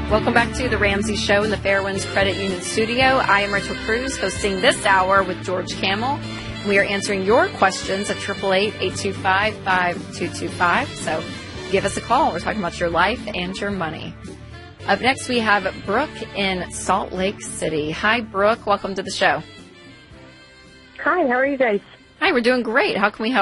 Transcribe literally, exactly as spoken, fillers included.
Welcome back to the Ramsey Show in the Fairwinds Credit Union studio. I am Rachel Cruz, hosting this hour with George Camel. We are answering your questions at eight eight eight, eight two five, five two two five. So give us a call. We're talking about your life and your money. Up next, we have Brooke in Salt Lake City. Hi, Brooke. Welcome to the show. Hi, how are you guys? Hi, we're doing great. How can we help?